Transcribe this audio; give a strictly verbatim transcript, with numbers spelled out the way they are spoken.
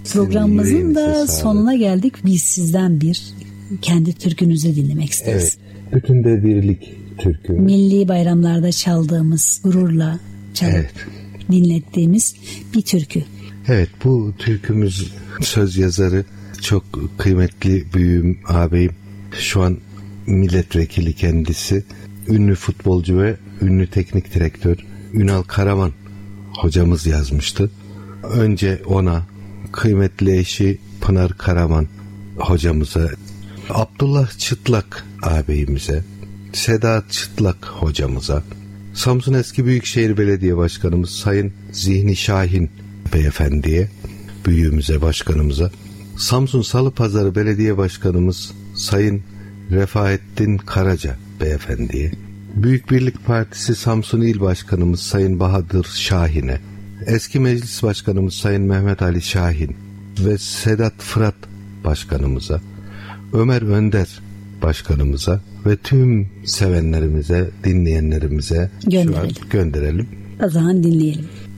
Programımızın da sonuna geldik. Biz sizden bir kendi türkünüzü dinlemek isteriz. Evet. Bütün de birlik türkü. Milli bayramlarda çaldığımız, gururla çalıp evet. dinlettiğimiz bir türkü. Evet, bu türkümüz söz yazarı çok kıymetli büyüğüm, ağabeyim. Şu an milletvekili kendisi. Ünlü futbolcu ve ünlü teknik direktör Ünal Karaman hocamız yazmıştı. Önce ona, kıymetli eşi Pınar Karaman hocamıza, Abdullah Çıtlak ağabeyimize, Sedat Çıtlak hocamıza, Samsun Eski Büyükşehir Belediye Başkanımız Sayın Zihni Şahin beyefendiye, büyüğümüze, başkanımıza, Samsun Salıpazarı Belediye Başkanımız Sayın Refaettin Karaca beyefendiye, Büyük Birlik Partisi Samsun İl Başkanımız Sayın Bahadır Şahin'e, eski Meclis Başkanımız Sayın Mehmet Ali Şahin ve Sedat Fırat Başkanımıza, Ömer Önder Başkanımıza ve tüm sevenlerimize, dinleyenlerimize gönderelim. Şu an gönderelim. O zaman dinleyelim.